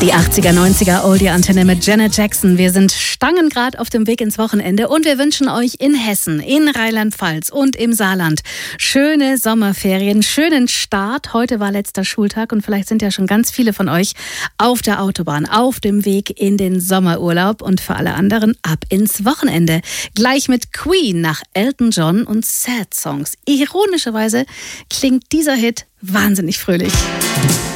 Die 80er, 90er Oldie-Antenne mit Janet Jackson. Wir sind stangengrad auf dem Weg ins Wochenende und wir wünschen euch in Hessen, in Rheinland-Pfalz und im Saarland schöne Sommerferien, schönen Start. Heute war letzter Schultag und vielleicht sind ja schon ganz viele von euch auf der Autobahn, auf dem Weg in den Sommerurlaub und für alle anderen ab ins Wochenende. Gleich mit Queen nach Elton John und Sad Songs. Ironischerweise klingt dieser Hit wahnsinnig fröhlich.